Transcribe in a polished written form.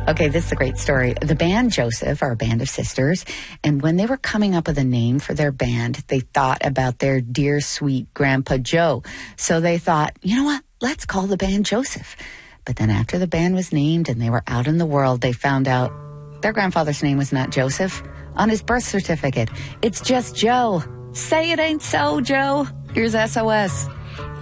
Okay, this is a great story. The band Joseph are a band of sisters, and when they were coming up with a name for their band, they thought about their dear, sweet Grandpa Joe. So they thought, you know what? Let's call the band Joseph. But then after the band was named and they were out in the world, they found out their grandfather's name was not Joseph. On his birth certificate, it's just Joe. Say it ain't so, Joe. Here's SOS.